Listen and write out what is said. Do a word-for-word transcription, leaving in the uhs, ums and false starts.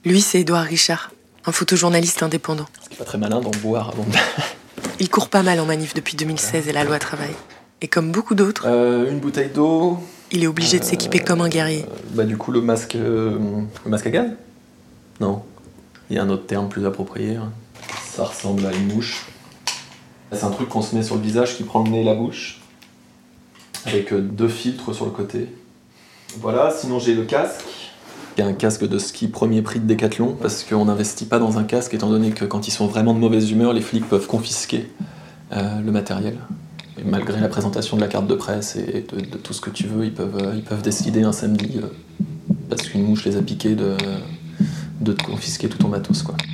Lui, c'est Édouard Richard, un photojournaliste indépendant. C'est pas très malin d'en boire avant de... Il court pas mal en manif depuis deux mille seize et la loi travail. Et comme beaucoup d'autres, Euh, une bouteille d'eau... il est obligé de Euh, s'équiper comme un guerrier. Bah du coup, le masque... euh, le masque à gaz? Non. Il y a un autre terme plus approprié. hein. Ça ressemble à une mouche. C'est un truc qu'on se met sur le visage qui prend le nez et la bouche. Avec euh, deux filtres sur le côté. Voilà, sinon j'ai le casque. Il y a un casque de ski premier prix de Decathlon, parce qu'on n'investit pas dans un casque, étant donné que quand ils sont vraiment de mauvaise humeur, les flics peuvent confisquer euh, le matériel. Et malgré la présentation de la carte de presse et de, de tout ce que tu veux, ils peuvent, euh, ils peuvent décider un samedi, euh, parce qu'une mouche les a piqués, de, de te confisquer tout ton matos, quoi.